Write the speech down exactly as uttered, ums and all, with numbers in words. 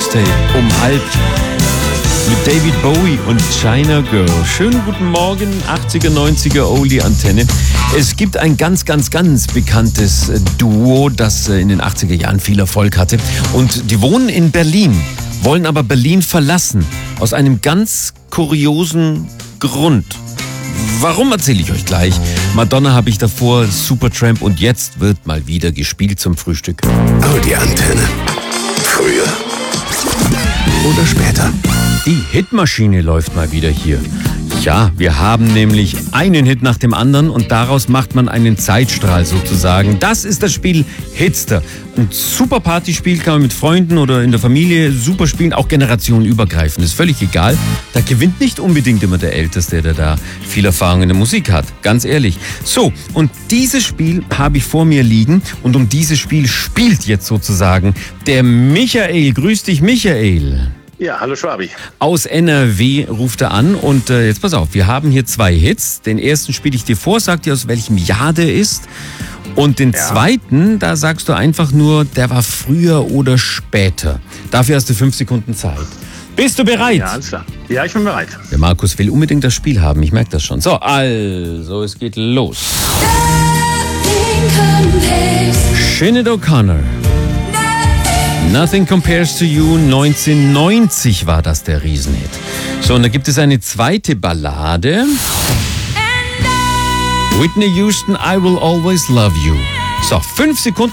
Tuesday um halb mit David Bowie und China Girl. Schönen guten Morgen, achtziger, neunziger Oldie Antenne. Es gibt ein ganz, ganz, ganz bekanntes Duo, das in den achtziger Jahren viel Erfolg hatte. Und die wohnen in Berlin, wollen aber Berlin verlassen. Aus einem ganz kuriosen Grund. Warum, erzähle ich euch gleich. Madonna habe ich davor, Supertramp, und jetzt wird mal wieder gespielt zum Frühstück. Audi Antenne. Früher oder später. Die Hitmaschine läuft mal wieder hier. Ja, wir haben nämlich einen Hit nach dem anderen und daraus macht man einen Zeitstrahl sozusagen. Das ist das Spiel Hitster. Ein super Partyspiel, kann man mit Freunden oder in der Familie super spielen, auch generationenübergreifend, ist völlig egal. Da gewinnt nicht unbedingt immer der Älteste, der da viel Erfahrung in der Musik hat, ganz ehrlich. So, und dieses Spiel habe ich vor mir liegen und um dieses Spiel spielt jetzt sozusagen der Michael. Grüß dich, Michael. Ja, hallo Schwabi. Aus N R W ruft er an und äh, jetzt pass auf, wir haben hier zwei Hits. Den ersten spiele ich dir vor, sag dir, aus welchem Jahr der ist. Und den ja. zweiten, da sagst du einfach nur, der war früher oder später. Dafür hast du fünf Sekunden Zeit. Bist du bereit? Ja, alles klar. Ja, ich bin bereit. Der Markus will unbedingt das Spiel haben, ich merke das schon. So, also, es geht los. Sinead O'Connor. Nothing Compares to You, neunzehnhundertneunzig war das der Riesenhit. So, und da gibt es eine zweite Ballade. Whitney Houston, I Will Always Love You. So, fünf Sekunden.